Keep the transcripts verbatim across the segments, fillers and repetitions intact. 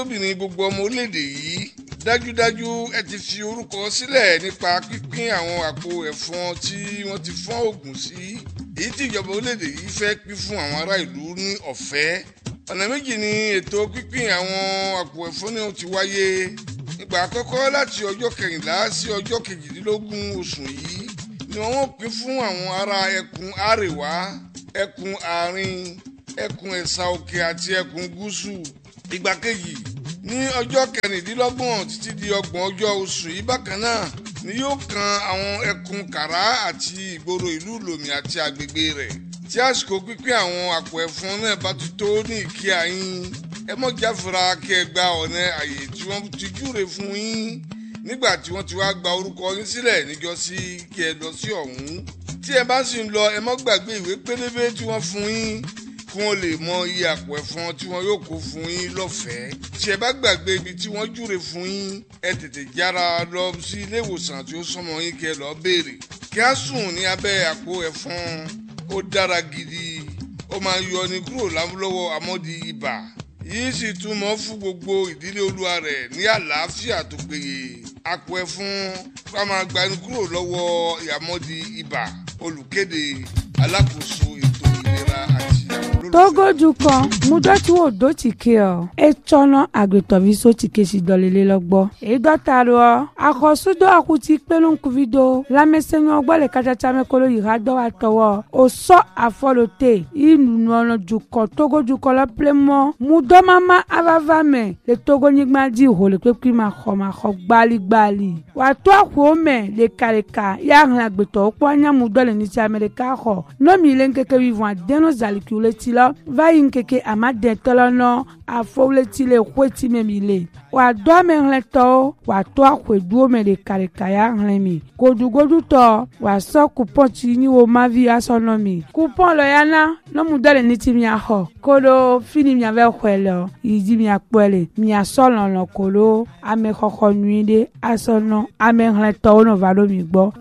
Obìnrin gbogbo ọmọ orílẹ̀-èdè yìí dájúdájú ẹ ti fi orúkọ sílẹ̀ nípa pínpín àwọn àpò ẹ̀fọn tí wọ́n ti fọ́n oògùn sí èyí tí ìjọba orílẹ̀-èdè yìí fẹ́ pín fún àwọn ará ìlú ní ọ̀fẹ́. Ọ̀nà méjì ni ètò pínpín àwọn àpò ẹ̀fọn náà ti wáyé. Ìgbà àkọ́kọ́ láti ọjọ́ kẹrìnlá sí ọjọ́ kejìdínlógún oṣù yìí ni wọ́n ó pín fún àwọn ará ẹkùn àríwá ẹkùn àárín ẹkùn ẹ̀sà òkè àti ẹkùn gúúsù. Ìgbà kejì ní ọjọ́ kẹrìndínlọ́gbọ̀n títí di ọgbọ̀n ọjọ́ oṣù yìí bákan náà ni yóò kan àwọn ẹkùn kàrá àti ìgboro ìlú lòmì àti agbègbè rẹ̀. Tí àsìkò pínpín àwọn àpò ẹ̀fọn náà bá ti tó ní ìkíyà yín ẹ mọ̀ jáfara kí ẹ gba ọ̀nà àyè tí wọ́n ti júre fún yín nígbà tí wọ́n ti wá gba orúkọ yín sílẹ̀ níjọ́sí kí ẹ lọ sí ọ̀hún. Tí ẹ bá sì ń lọ ẹ mọ́ gbàgbé ìwé pélébé tí wọ́n fún yín kí wọ́n lè mọ iye àpò ẹ̀fọn tí wọ́n yóò kó fún yín lọ́fẹ̀ẹ́. Tí ẹ bá gbàgbé ibi tí wọ́n júre fún yín ẹ tètè jára lọ sí ilé ìwòsàn tí ó súnmọ́ yín kí ẹ lọ béèrè. Kí á sùn ní abẹ́ àpò ẹ̀fọn ó dára gidi, ó máa ń yọni kúrò lọ́wọ́ amọ́di ibà yìí sì túmọ̀ fún gbogbo ìdílé olúwa rẹ̀ ní àlàáfíà tó péye. Àpò ẹ̀fọn ká máa gbani kúrò lọ́wọ́ ìyàmọ́di ibà. Olùkéde alákòóso ètò ìlera àti Togoju kan mudoti wo do tike o e chono agritoviso tike si dolele logbo e dotaro akosudo akuti pelun kuvido la mesenyo ogbole kachacha mekolo yirado atowo o so afolote inu nono juko Togoju ko lo plemo mudo mama avava me le Togo nigma di ho le pepi ma kho ma kho gbali gbali wa to akwo me le kareka ya ran agbeto opo anya mudo le ni ti America ho no mi le nkeke vivant deno zalikule ti va inkeke amade tolono afowleti le kweti memile wa do me hleto wa to akweduo me le karekaya hlemi godugodu to wa so coupon ti ni wo mavi asonomi coupon lo yana no mudale ni ti mi aho kodo fini mi ave kwelo yiji mi apole mi asolon lo kolo ame kokko nuide asono ame hleto no valo mi gbo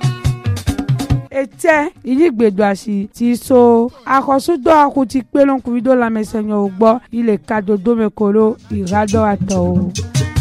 ete idigbedo asi ti so akosudo akuti pelon kuvido la mesenyo ogbo ile kadodo mekolo irado ato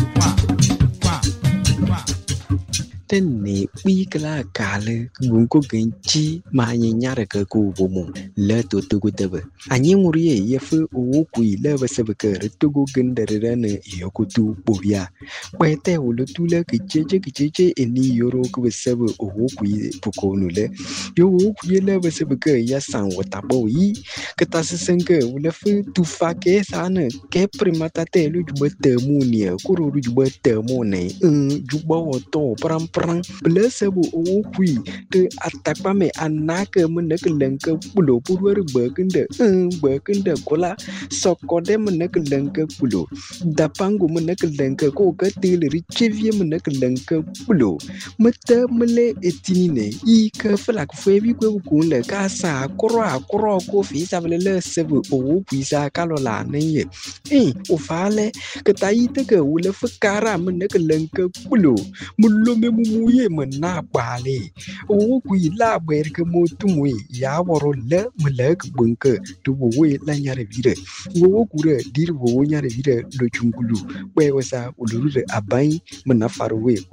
Tene wikla kale gunko genchi ma nyara ka ku bomo le to to go debe anyi nguriye yefu o ku ile basebe ka to go gendere ne yokutu bobia kwete wulu tule ke jeje ke jeje eni yoro ku basebe o ku poko nule yo o ku ile basebe ka ya san wata bo yi ke tassenke wule fu tu fa ke sana ke primata te lu jubete mu ne ku ru jubete mu ne jubo to pram Blessable o qui to attack me and naka munakanka pulo purwer burgunda burgunda cola so condemn munakanka pulo da pango munakanka ko katil richevie munakanka pulo mata mele etine i ka flak febi ko kunle ka sa kro akro ko fi savele sebe o pisa kalola ne eh o fale ka taite ka wule fakara munakanka pulo mullo me muye mena bale o ku ila ber ke motumwe ya woro le mlek bunke to we la nyare vire wo ku re dir wo nyare vire lo chungulu we wasa uluru abai mena farwe